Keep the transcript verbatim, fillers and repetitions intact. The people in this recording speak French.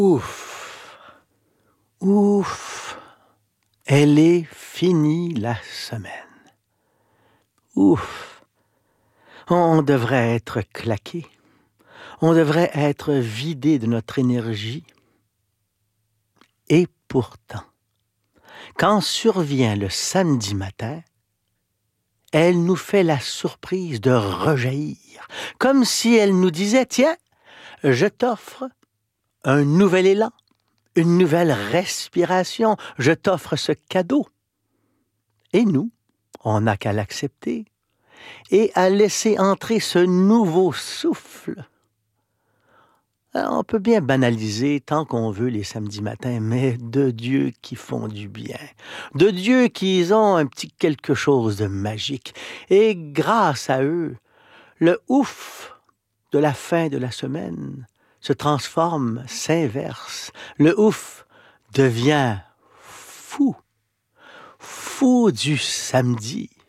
Ouf, ouf, elle est finie la semaine. Ouf, on devrait être claqué, on devrait être vidé de notre énergie. Et pourtant, quand survient le samedi matin, elle nous fait la surprise de rejaillir, comme si elle nous disait « Tiens, je t'offre un nouvel élan, une nouvelle respiration, je t'offre ce cadeau. » Et nous, on n'a qu'à l'accepter et à laisser entrer ce nouveau souffle. Alors, on peut bien banaliser tant qu'on veut les samedis matins, mais de Dieu qui font du bien, de Dieu qui ont un petit quelque chose de magique. Et grâce à eux, le ouf de la fin de la semaine se transforme, s'inverse. Le ouf devient fou, fou du samedi.